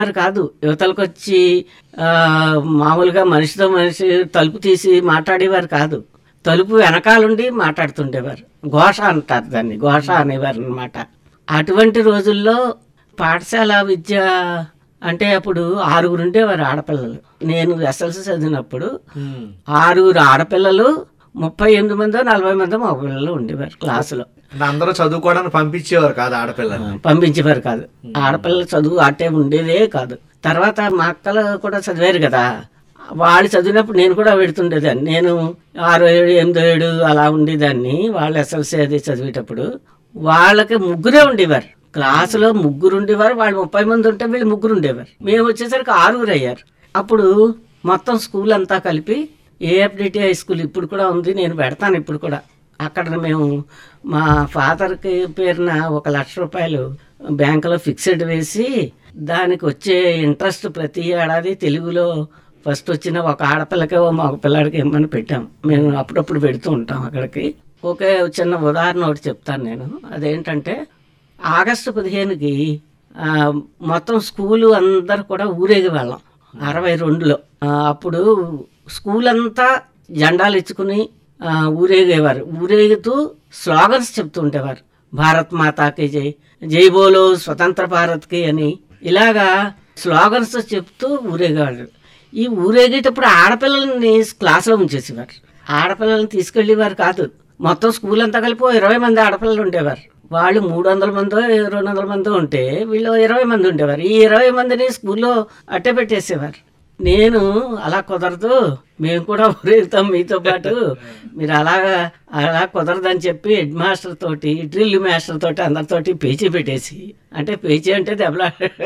కాదు, యువతలకొచ్చి మామూలుగా మనిషితో మనిషి తలుపు తీసి మాట్లాడేవారు కాదు. తలుపు వెనకాలుండి మాట్లాడుతుండేవారు. ఘోష అంటారు దాన్ని, ఘోష అనేవారు అనమాట. అటువంటి రోజుల్లో పాఠశాల విద్య అంటే అప్పుడు 6 ఉండేవారు ఆడపిల్లలు. నేను ఎస్ఎల్సి చదివినప్పుడు 6 ఆడపిల్లలు, 38 మందో 40 మందో మగపిల్లలు ఉండేవారు క్లాసులో. అందరూ చదువుకోవడానికి పంపించేవారు కాదు, ఆడపిల్లలు పంపించేవారు కాదు. ఆడపిల్లల చదువు అట్టే ఉండేదే కాదు. తర్వాత మా అక్కలు కూడా చదివారు కదా, వాళ్ళు చదివినప్పుడు నేను కూడా పెడుతుండేదాన్ని. నేను 6, 7, 8, 7 అలా ఉండేదాన్ని. వాళ్ళు ఎస్ఎల్సి అది చదివేటప్పుడు వాళ్ళకి 3 ఉండేవారు క్లాసులో. 3 ఉండేవారు. వాళ్ళు 30 మంది ఉంటే వీళ్ళు 3 ఉండేవారు. మేము వచ్చేసరికి 6 అయ్యారు. అప్పుడు మొత్తం స్కూల్ అంతా కలిపి ఏఎఫ్డిటి హై స్కూల్ ఇప్పుడు కూడా ఉంది, నేను పెడతాను ఇప్పుడు కూడా. అక్కడ మేము మా ఫాదర్కి పేరున 1,00,000 రూపాయలు బ్యాంకులో ఫిక్స్డ్ వేసి దానికి వచ్చే ఇంట్రెస్ట్ ప్రతి ఏడాది తెలుగులో ఫస్ట్ వచ్చిన ఒక ఆడపిల్లకి మగ పిల్లాడికి ఇమ్మని పెట్టాం. మేము అప్పుడప్పుడు పెడుతూ ఉంటాం అక్కడికి. ఒకే చిన్న ఉదాహరణ ఒకటి చెప్తాను నేను. అదేంటంటే ఆగస్టు 15కి మొత్తం స్కూలు అందరు కూడా ఊరేగి వెళ్ళాం 62లో. అప్పుడు స్కూల్ అంతా జెండాలు ఇచ్చుకుని ఊరేగేవారు. ఊరేగుతూ స్లోగన్స్ చెప్తూ ఉండేవారు. భారత్ మాతాకి జై, జై బోలో స్వతంత్ర భారత్కి అని ఇలాగా స్లోగన్స్ చెప్తూ ఊరేగేవారు. ఈ ఊరేగేటప్పుడు ఆడపిల్లల్ని క్లాసులో ఉంచేసేవారు. ఆడపిల్లల్ని తీసుకెళ్ళేవారు కాదు. మొత్తం స్కూల్ అంతా కలిపి 20 మంది ఆడపిల్లలు ఉండేవారు. వాళ్ళు 300 మందో 200 మందో ఉంటే వీళ్ళు 20 మంది ఉండేవారు. ఈ 20 మందిని స్కూల్లో అట్టే పెట్టేసేవారు. నేను అలా కుదరదు, మేము కూడా ఊరేగుతాం మీతో పాటు, మీరు అలా కుదరదని చెప్పి హెడ్ మాస్టర్ తోటి, డ్రిల్ మాస్టర్ తోటి అందరితోటి పేచీ పెట్టేసి, అంటే పేచీ అంటే దెబ్బలా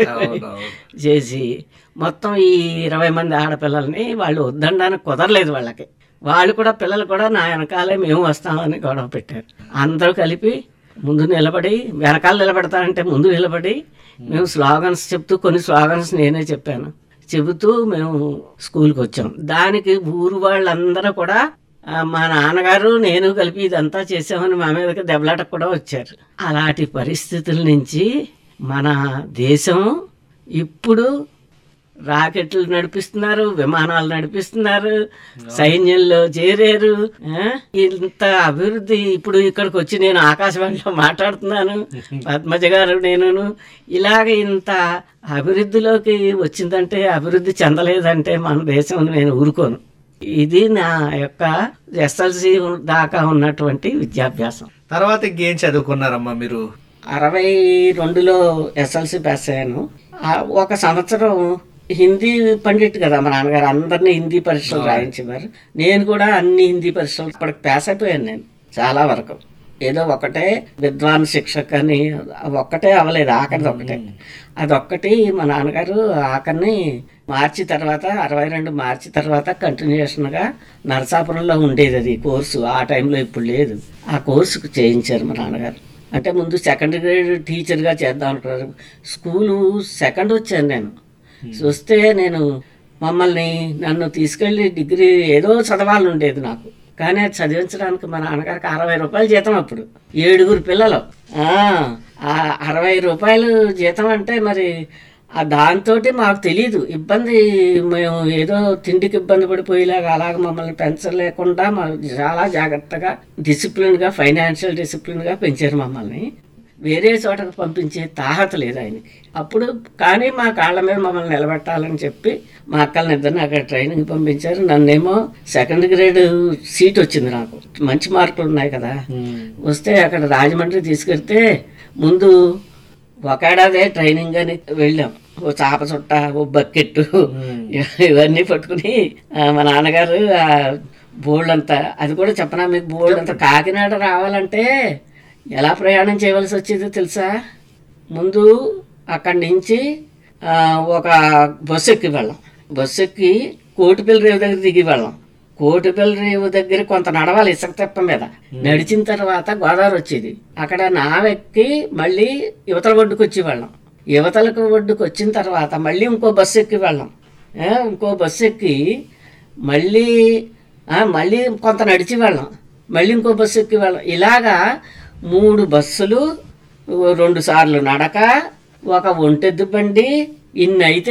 చేసి మొత్తం ఈ 20 మంది ఆడపిల్లల్ని వాళ్ళు వద్దనడానికి కుదరలేదు వాళ్ళకి. వాళ్ళు కూడా పిల్లలు కూడా నా వెనకాలే మేము వస్తామని గొడవ పెట్టారు. అందరూ కలిపి ముందు నిలబడి, వెనకాల నిలబడతానంటే ముందు నిలబడి మేము స్లోగన్స్ చెప్తూ, కొన్ని స్లోగన్స్ నేనే చెప్పాను, చెబుతూ మేము స్కూల్కి వచ్చాం. దానికి ఊరు వాళ్ళందరూ కూడా మా నాన్నగారు నేను కలిపి ఇదంతా చేసామని మా మీదకి దెబ్బలాటకు కూడా వచ్చారు. అలాంటి పరిస్థితుల నుంచి మన దేశం ఇప్పుడు రాకెట్లు నడిపిస్తున్నారు, విమానాలు నడిపిస్తున్నారు, సైన్యంలో చేరారు. ఇంత అభివృద్ధి. ఇప్పుడు ఇక్కడికి వచ్చి నేను ఆకాశవాణిలో మాట్లాడుతున్నాను, పద్మజ గారు నేను. ఇలాగ ఇంత అభివృద్ధిలోకి వచ్చిందంటే, అభివృద్ధి చెందలేదంటే మన దేశం నేను ఊరుకోను. ఇది నా యొక్క ఎస్ఎల్సి దాకా ఉన్నటువంటి విద్యాభ్యాసం. తర్వాత ఇంకేం చదువుకున్నారమ్మా మీరు? 62లో ఎస్ఎల్సి పాస్ అయ్యాను. 1 సంవత్సరం హిందీ పండిట్ కదా మా నాన్నగారు, అందరినీ హిందీ పరీక్షలు రాయించేవారు. నేను కూడా అన్ని హిందీ పరీక్షలు అప్పటికి పాస్ అయిపోయాను. నేను చాలా వరకు ఏదో ఒకటే విద్వాన్ శిక్షక్ అని ఒక్కటే అవ్వలేదు, ఆఖరిది ఒకటే. అదొక్కటి మా నాన్నగారు ఆఖరిని మార్చి తర్వాత 62 మార్చి తర్వాత కంటిన్యూషన్గా నరసాపురంలో ఉండేది అది కోర్సు. ఆ టైంలో ఇప్పుడు లేదు. ఆ కోర్సుకు చేయించారు మా నాన్నగారు. అంటే ముందు 2nd గ్రేడ్ టీచర్గా చేద్దాం అనుకున్నారు. స్కూలు 2nd వచ్చాను నేను. వస్తే నన్ను తీసుకెళ్ళి డిగ్రీ ఏదో చదవాలని ఉండేది నాకు. కానీ అది చదివించడానికి మా నాన్నగారికి 60 రూపాయలు జీతం. అప్పుడు 7 పిల్లలు. 60 రూపాయలు జీతం అంటే మరి దాంతో మాకు తెలీదు ఇబ్బంది. మేము ఏదో తిండికి ఇబ్బంది పడిపోయేలాగా అలాగ మమ్మల్ని పెంచలేకుండా చాలా జాగ్రత్తగా డిసిప్లిన్గా, ఫైనాన్షియల్ డిసిప్లిన్గా పెంచారు మమ్మల్ని. వేరే చోటకు పంపించే తాహత లేదు ఆయనకి అప్పుడు. కానీ మా కాళ్ళ మీద మమ్మల్ని నిలబెట్టాలని చెప్పి మా అక్కల్ని ఇద్దరిని అక్కడ ట్రైనింగ్ పంపించారు. నన్నేమో 2nd గ్రేడ్ సీట్ వచ్చింది నాకు, మంచి మార్కులు ఉన్నాయి కదా. వస్తే అక్కడ రాజమండ్రి తీసుకెళ్తే ముందు 1 ఏడాదే ట్రైనింగ్ అని వెళ్ళాం. ఓ చాప చుట్ట, ఓ బకెట్టు ఇవన్నీ పట్టుకుని మా నాన్నగారు బోల్డ్ అంతా, అది కూడా చెప్పనా మీకు, బోల్డ్ అంతా కాకినాడ రావాలంటే ఎలా ప్రయాణం చేయవలసి వచ్చేదో తెలుసా? ముందు అక్కడి నుంచి ఒక బస్సు ఎక్కి వెళ్ళాం. బస్సు ఎక్కి కోటిపల్లి రేవు దగ్గర దిగి వెళ్ళాం. కోటిపల్లి రేవు దగ్గర కొంత నడవాలి ఇసుక తెప్ప మీద. నడిచిన తర్వాత గోదావరి వచ్చేది. అక్కడ నావెక్కి మళ్ళీ యువతల ఒడ్డుకు వచ్చి వెళ్ళాం. యువతలకు ఒడ్డుకు వచ్చిన తర్వాత మళ్ళీ ఇంకో బస్సు ఎక్కి వెళ్ళాం. ఇంకో బస్సు ఎక్కి మళ్ళీ కొంత నడిచి వెళ్ళాం. మళ్ళీ ఇంకో బస్సు ఎక్కి వెళ్ళాం. ఇలాగా 3 బస్సులు, 2 సార్లు నడక, ఒక ఒంటెద్దు బండి, ఇన్ని అయితే